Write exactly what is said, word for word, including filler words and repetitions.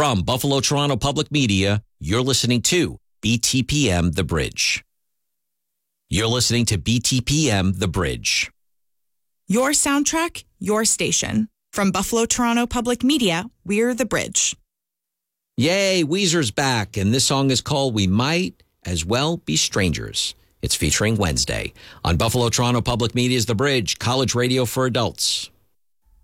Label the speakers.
Speaker 1: From Buffalo Toronto Public Media, you're listening to B T P M The Bridge. You're listening to B T P M The Bridge.
Speaker 2: Your soundtrack, your station. From Buffalo Toronto Public Media, we're The Bridge.
Speaker 1: Yay, Weezer's back, and this song is called We Might As Well Be Strangers. It's featuring Wednesday on Buffalo Toronto Public Media's The Bridge, college radio for adults.